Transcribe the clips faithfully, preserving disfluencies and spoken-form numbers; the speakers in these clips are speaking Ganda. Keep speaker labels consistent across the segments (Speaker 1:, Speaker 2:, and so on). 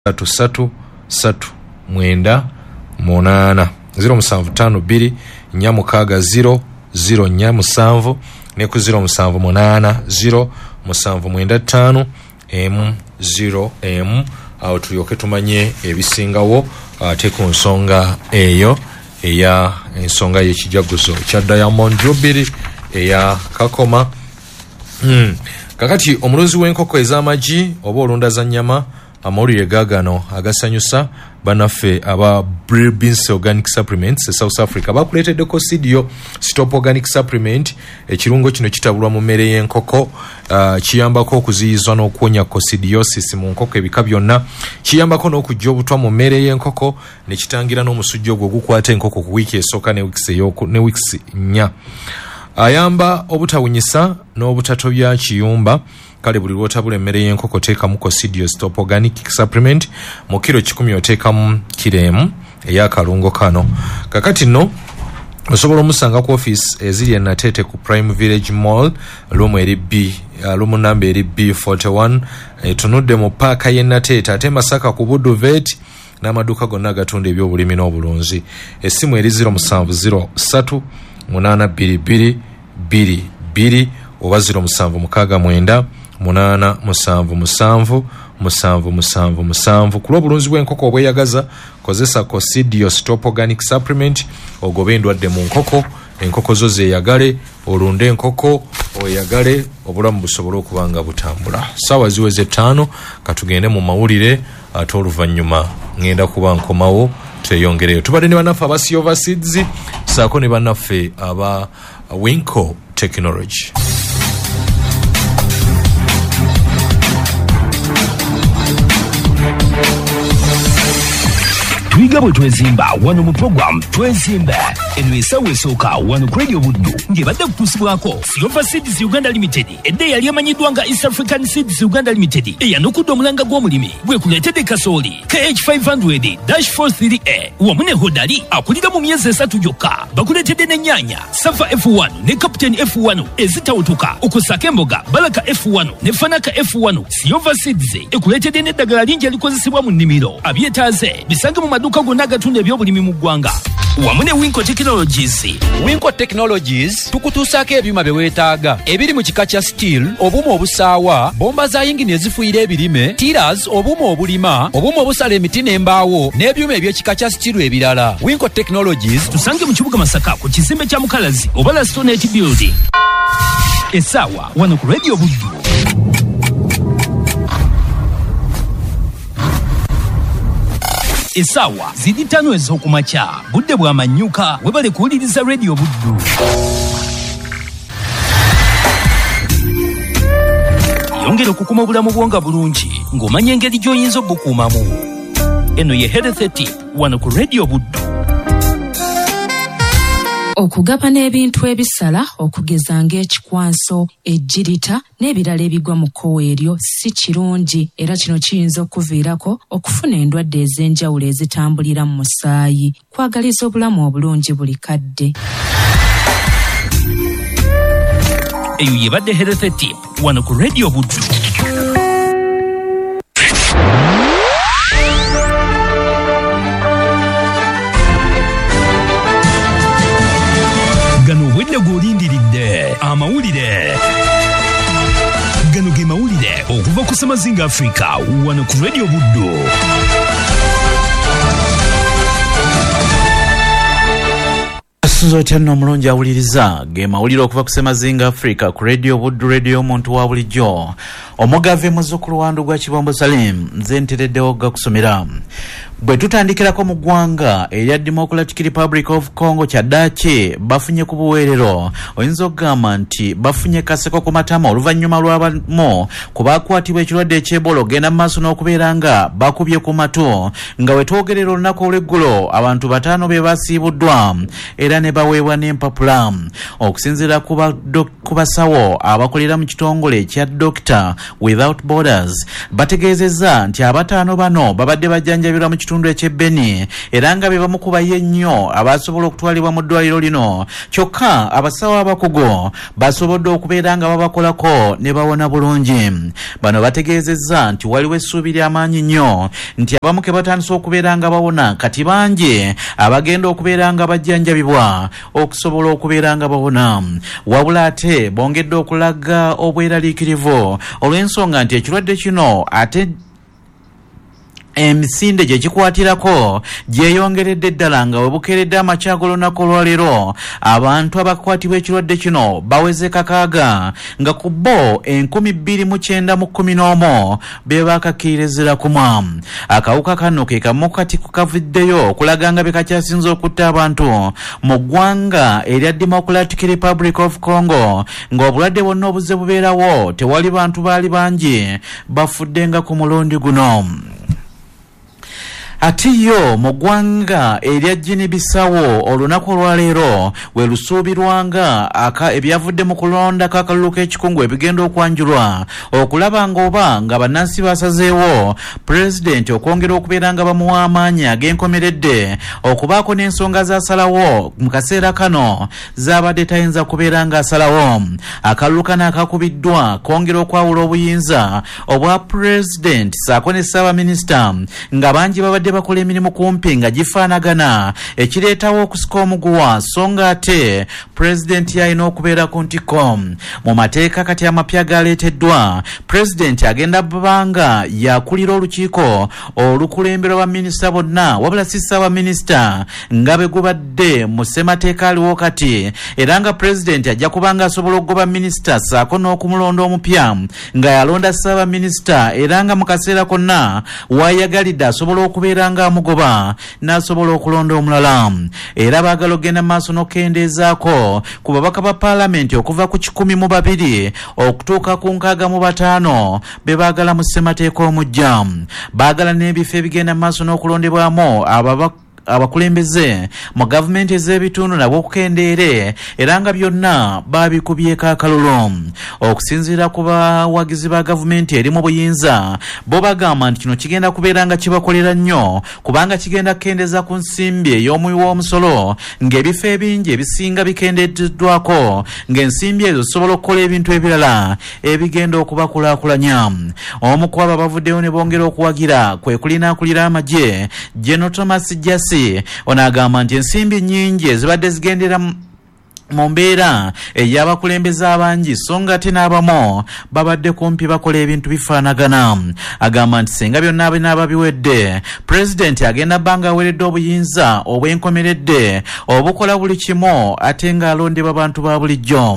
Speaker 1: satu satu satu mwenda munana zero musanvu tano bbiri nnya mukaaga zero zero nnya musanvu ne ku zero musanvu munana zero musanvu mwenda ttaano m zero m awo tulyoke tumanye ebisingawo ate ku nsonga eyo eya ensonga y'ekijaguzo kya Diamond Jubilee eya Kakoma. mm. kakati omulunzi w'enkoko ez'amagi oba olundaza nnyama amawulire gaagano agasanyusa banaffe aba Beans Organic Supplements e South Africa bakuleetedde Cocidio Stop Organic Supplement. Ekirungo kino kitabulwa mu mmere y'enkoko, uh, kiyambako okuziyizwa n'okuwonya coccidiosis mu nkoko ebika byonna, kiyambako n'okujja obutwa mu mmere y'enkoko ne kitangira n'omusujja ogwo gukwata enkoko ku wiiki esooka ne wiiki ey'oku ne wiiki nnya. Ayamba obutawunyisa n'obutatobya kiyumba. Kale buli lwotabula emmere y'enkoko teekamu Cocidio Stop Organic Supplement mu kiro kikumi oteekamu kiremu ey'akalungo kano. Kakati nno osobola omusanga ku office eziri e Nateete ku Prime Village Mall lumu eri B uh, lumu namba eri B forty-one etunudde mu paaka y'e Nateete, ate Masaka ku Buduvet n'amaduuka gonna agatunda ebyobulimi n'obulunzi. Essimu eri zero musanvu zero ssatu munana bbiri bbiri bbiri bbiri oba zero musanvu mukaaga mwenda munana musanvu musanvu musanvu musanvu musanvu. Ku lw'obulunzi bw'enkoko obweyagaza kozesa Cocidio Stop Organic Supplement ogobe endwadde mu nkoko, enkoko zo zeeyagale, olunde enkoko oyagale, obulamu busobole okuba nga butambula. Ssaawa ziweze ttaano katugende mu mawulire ate oluvannyuma ngenda kuba nkomawo tweyongereyo. Tubadde ne bannaffe aba Silver Seeds saako ne bannaffe aba Winco Technology.
Speaker 2: Twiga bwe twezimba wano mu program twezimba eno esawa esooka wano ku Radio Buddu ng'ebadde kutuusibwako Silver Seeds Uganda Limited, edda eyali emanyiddwa nga East African Seeds Uganda Limited eyanukudde omulanga gw'omulimi bwekuleetedde kasooli K H five hundred dash forty-three A wamu ne Hodali akulira mu myezi esatu gyokka. Bakuleetedde n'ennyaanya Safa F one ne Captain F one ezitawutuka okusaka emboga Baraka F one ne Fanaka F one. Silver Seeds ekuleetedde n'eddagala lingi elikozesebwa mu nnimiro abyetaaze bisange mu maduuka gonna agatunda ebyobulimi mu ggwanga wamu ne Winco Technologies.
Speaker 3: Winco Technologies tukutuusaako ebyuma bye weetaaga ebiri mu kika kya steel, obuuma obusaawa, bomba za yingini ezifuuyira ebirime, tiras, obuuma obulima, obuuma obusala emiti n'embaawo n'ebyuma eby'ekika kya steel ebirala. Winco Technologies
Speaker 2: tusange mu kibuga Masaka ku kizimbe kya Mukalazi oba la Stonehenge Building. Essaawa wano ku Radio Buddu. Essaawa ziri ttaano ez'okumakya, budde bw'amanyuka webale kuwuliriza Radio Buddu. Yongera okukuma obulamu bwo nga bulungi ng'omanya engeri gy'oyinza obukuumamu. Eno ye Health Tip wano ku Radio Buddu.
Speaker 4: Okugaba n'ebintu ebisala okugeza ng'ekikwanso, ejjirita n'ebirala ebigwa mu kkowe eryo si kirungi, era kino kiyinza okuviirako okufuna endwadde ez'enjawulo ezitambulira mu musaayi. Kwagaliza obulamu obulungi buli kadde.
Speaker 2: Eyo yebadde Health Tip wano ku Radio Buddu. Gano obwedde gw'olindiridde amawulire. Gano ge mawulire okuva ku Semazinga Africa wano ku Radio Buddu.
Speaker 5: Asuzo tena omulungi awuliriza ge mawulire okuva ku Semazinga Africa ku Radio Buddu, radio omuntu wa bulijjo. Omugave muzzukulu wandu gwa Kibombo Salim nze ntereddewo gakusomera. Bwe tutandikirako mu ggwanga erya Democratic Republic of Congo kyaddaaki bafunye ku buweerero, oyinza okugamba nti bafunye kaseko ku matama oluvannyuma lw'abamu ku baakwatibwa ekirwadde eky'Ebola ogenda mu maaso n'okubeera nga bakubye ku matu, nga we twogerera olunaku olw'eggulo abantu bataano be basiibuddwa era ne baweebwa n'empapula. Okusinziira ku basawo abakolera mu kitongole ekya Dokita Without Borders bategeezezza nti abataano bano babadde bajjanjabirwa mu kitundu eky'Ebeni era nga be bamu ku baye nnyo abasobola okutwalibwa mu ddwaliro lino, kyokka abasawo abakugu basobodde okubeera nga babakolako ne bawona bulungi. Bano bategeezezza nti waliwo essuubi ly'amaanyi nnyo nti abamu ke batandise okubeera nga bawona kati bangi abagenda okubeera nga bajjanjabibwa okusobola okubeera nga bawona. Wabula ate bongedde okulaga obweraliikirivu olw'ensonga nti ekirwadde kino ate emisinde gye kikwatirako gyeyongeredde ddala nga webukeeredde amakya g'olunaku olwaleero abantu abakwatibwa ekirwadde kino baweze kakaaga nga ku bo enkumi bbiri mu kyenda mu kkumi n'omu be baakakkirizira kumwa. Akawuka kano ke kamu kati kaviddeyo okulaga nga be kakyasinze okutta abantu mu ggwanga erya Democratic Republic of Congo, ng'obulwadde bwonna obuzze bubeerawo tewali bantu baali bangi bafudde nga ku mulundi guno. Ati yo mu ggwanga erya Guinea Bissau olunaku olwaleero we lusuubirwanga aka ebyavudde mu kulonda k'akalulu k'ekikungu ebigenda okwanjulwa okulaba ng'oba nga bannansi basazeewo pulezidenti okwongera okubeera nga bamuwa amaanyi ag'enkomeredde okubaako n'ensonga z'asalawo mu kaseera kano z'abadde tayinza kubeera ng'asalawo. Akalulu kano akakubiddwa kwongera okwawula obuyinza obwa pulezidenti saako ne ssaabaminisita nga bangi babadde bakola emirimu kumpi nga gifaanagana ekireetawo okusika omuguwa so nga ate pulezidenti yalina okubeera ku ntikko. Mu mateeka kati amapya galeeteddwa pulezidenti agenda babanga yakulira olukiiko olukulemberwa baminisita bonna wabula si ssaabaminisita nga bwe gubadde mu ssemateeka aliwo kati, era nga pulezidenti ajja kubanga asobola okugoba minisita saako n'okumulonda omupya nga yalonda ssaabaminisita era nga mu kaseera konna waayagalidde asobola okubeera nga amugoba n'asobola okulonda omulala. Era baagala okgenda maaso n'okendeezaako ku babaka ba paalamenti okuva ku kikumi mu babiri okutuuka ku nkaaga mu bataano be baagala mu ssemateeka omujja. Baagala n'ebifo ebigenda maaso n'okulondebwamu ababaka abakulembeze mu gavumenti ez'ebitundu nabwo okukendeere era nga byonna baabikubyeko akalulu. Okusinziira ku bawagizi ba gavumenti eri mu buyinza bo bagamba nti kino kigenda kubeera nga kibakolera nnyo kubanga kigenda kukendeeza ku nsimbi ey'omuwi w'omusolo ng'ebifo ebingi ebisinga bikendeeddwako ng'ensimbi ezo zisobola okukola ebintu ebirala ebigenda okubakulaakulanya. Omu ku abo bavuddeyo ne bongera okuwagira kwe kulinaakulira amagye General Thomas Jasi ono agamba nti ensimbi nnyingi ezibadde zigendera mu mbeera ey'abakulembeze abangi so nga ate n'abamu babadde kumpi bakola ebintu bifaanagana. Agamba nti singa byonna binaaba biwedde pulezidenti agenda bbanga aweredde obuyinza obwenkomeredde obukola buli kimu ate ng'alondebwa bantu ba bulijjo.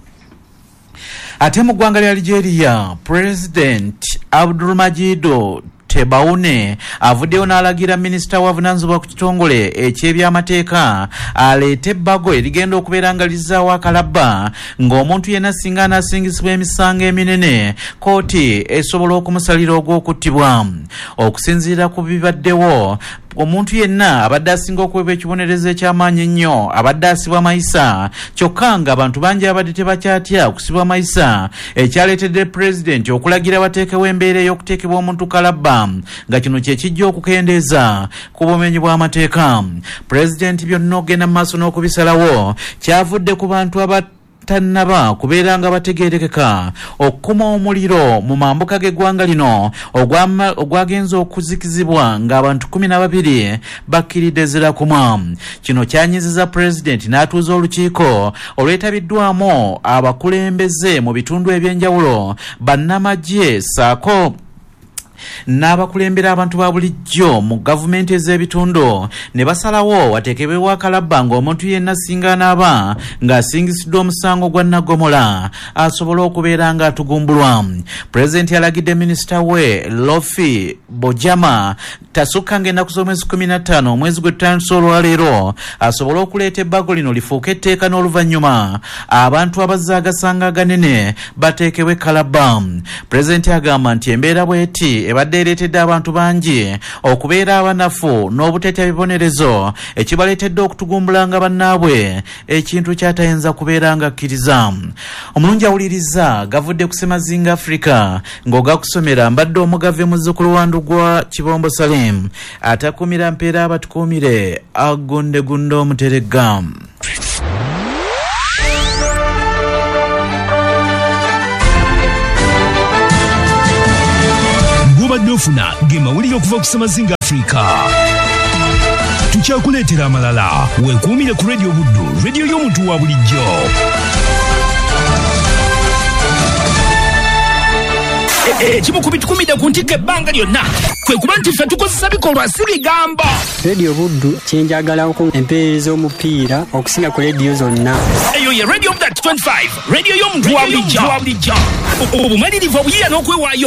Speaker 5: Ate mu ggwanga lya Algeria pulezidenti Abdulmajidu Tebboune avuddeyo n'alagira minisita w'avunaanyizibwa ku kitongole eky'ebyamateeka aleete ebbago erigenda okubeera nga lizzaawo akalabba ng'omuntu yenna singa anaasingisibwa emisango eminene kooti esobola okumusalira ogw'okuttibwa. Okusinziira ku bibaddewo omuntu yenna abadde asinga okuweebwa ekibonerezo eky'amaanyi ennyo abadde asibwa mayisa, kyokka nga abantu bangi abadde tebakyatya okusibwa mayisa ekyaleetedde pulezidenti okulagira bateekewo embeera ey'okuteekebwa omuntu kalabba nga kino kye kijja okukendeeza ku bumenyi bw'amateeka. Pulezidenti byonna okgenda mu maaso n'okubisalawo kyavudde ku bantu aba tannaba kubeera nga bategeerekeka okukuma omuliro mu mambuka g'eggwanga lino ogwagenza okuzikizibwa ng'abantu kumi na babiri bakkiridde zira kumwa. Kino kyanyiziza pulezidenti n'atuuza olukiiko olwetabiddwamu abakulembeze mu bitundu eby'enjawulo bannamagye saako n'abakulembera abantu ba bulijjo mu gavumenti ez'ebitundu ne basalawo wateekebwewo akalabba ng'omuntu yenna singa anaaba ng'asingisiddwa omusango gwa nnagomola asobola okubeera ng'atugumbulwa. Pulezidenti alagidde minisita we Lofi Bojama tasukka ng'ennaku z'omwezi kumi na ttaano omwezi gwe tutandise olwaleero asobole okuleeta ebbago lino lifuuke etteeka n'oluvannyuma abantu abazze agasanga aganene bateekebwe kalabba. Pulezidenti agamba nti embeera bw'eti ebadde ereetedde abantu bangi okubeera abanafu n'obuteetya bibonerezo ekibaleetedde okutugumbula nga bannaabwe ekintu kyatayinza kubeera nga kkiriza. Omulungi awuliriza gavudde ku Semazinga Africa ng'ogakusomera mbadde omugave muzzukulu wa Ndugwa Kibombo Salim atakumira mpeera abatukuumire agonde gundo omuterega.
Speaker 2: Gubadde ofuna ge mawulire okuva ku Semazinga Africa. Tukyakuleetera amalala weekuumire ku Radio Buddu, radio y'omuntu wa bulijjo. Ekimu ku bitukumidde ku ntikko ebbanga lyonna kwe kuba nti ffe tukozesa bikolwa si bigambo.
Speaker 6: Radio Buddu kyenjagalako empeereza omupiira okusinga ku rediyo zonna.
Speaker 2: Eyo ye Radio Buddu twenty-five, radio y'omuntu wa bulijjo. Obumalirivu obuyiiya n'okwewaayo